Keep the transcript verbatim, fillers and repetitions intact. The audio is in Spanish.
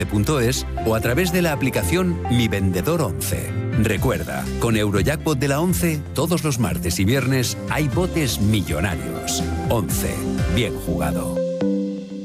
punto es o a través de la aplicación Mi Vendedor once. Recuerda, con Eurojackpot de la once, todos los martes y viernes hay botes millonarios. once. Bien jugado.